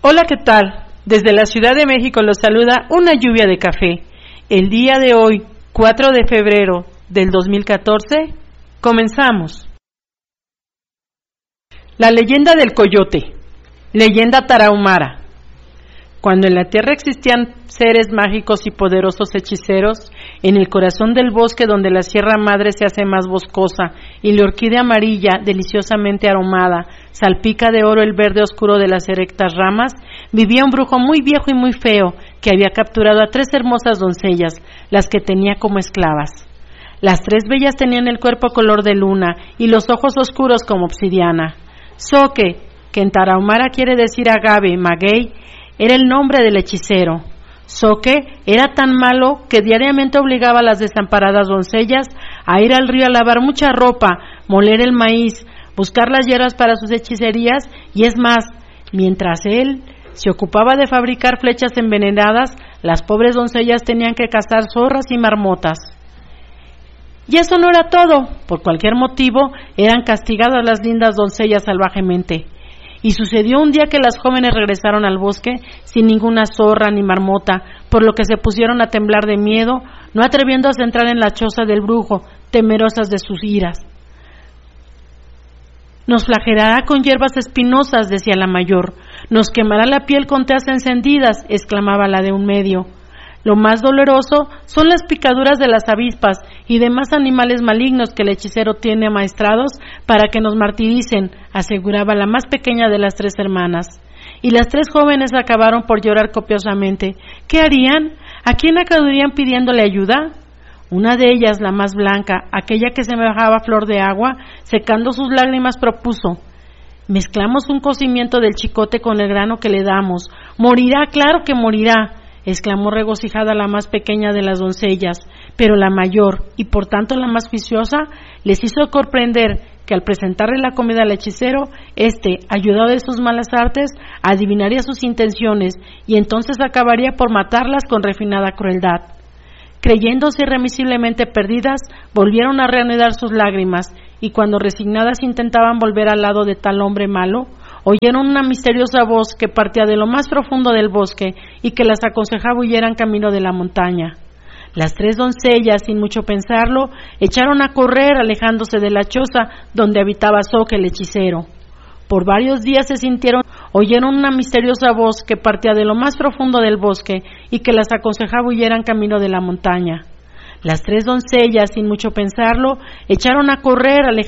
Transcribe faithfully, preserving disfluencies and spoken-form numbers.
Hola, ¿qué tal? Desde la Ciudad de México los saluda una lluvia de café. El día de hoy, cuatro de febrero del dos mil catorce, comenzamos. La leyenda del coyote, leyenda tarahumara. Cuando en la tierra existían seres mágicos y poderosos hechiceros, en el corazón del bosque donde la Sierra Madre se hace más boscosa y la orquídea amarilla, deliciosamente aromada, salpica de oro el verde oscuro de las erectas ramas, vivía un brujo muy viejo y muy feo que había capturado a tres hermosas doncellas, las que tenía como esclavas. Las tres bellas tenían el cuerpo color de luna y los ojos oscuros como obsidiana. Soque, que en tarahumara quiere decir agave, maguey, era el nombre del hechicero. Soque era tan malo que diariamente obligaba a las desamparadas doncellas a ir al río a lavar mucha ropa, moler el maíz, buscar las hierbas para sus hechicerías y es más, mientras él se ocupaba de fabricar flechas envenenadas, las pobres doncellas tenían que cazar zorras y marmotas. Y eso no era todo, por cualquier motivo eran castigadas las lindas doncellas salvajemente. Y sucedió un día que las jóvenes regresaron al bosque sin ninguna zorra ni marmota, por lo que se pusieron a temblar de miedo, no atreviéndose a entrar en la choza del brujo, temerosas de sus iras. Nos flagelará con hierbas espinosas, decía la mayor. Nos quemará la piel con teas encendidas, exclamaba la de un medio. Lo más doloroso son las picaduras de las avispas y demás animales malignos que el hechicero tiene amaestrados para que nos martiricen, aseguraba la más pequeña de las tres hermanas. Y las tres jóvenes acabaron por llorar copiosamente. ¿Qué harían? ¿A quién acudirían pidiéndole ayuda? Una de ellas, la más blanca, aquella que semejaba flor de agua, secando sus lágrimas, propuso: mezclamos un cocimiento del chicote con el grano que le damos. Morirá, claro que morirá, exclamó regocijada la más pequeña de las doncellas, pero la mayor, y por tanto la más juiciosa, les hizo comprender que al presentarle la comida al hechicero, éste, ayudado de sus malas artes, adivinaría sus intenciones, y entonces acabaría por matarlas con refinada crueldad. Creyéndose irremisiblemente perdidas, volvieron a reanudar sus lágrimas, y cuando resignadas intentaban volver al lado de tal hombre malo, oyeron una misteriosa voz que partía de lo más profundo del bosque y que las aconsejaba huyeran camino de la montaña. Las tres doncellas, sin mucho pensarlo, echaron a correr alejándose de la choza donde habitaba Soque el hechicero. Por varios días se sintieron, oyeron una misteriosa voz que partía de lo más profundo del bosque y que las aconsejaba huyeran camino de la montaña. Las tres doncellas, sin mucho pensarlo, echaron a correr alejándose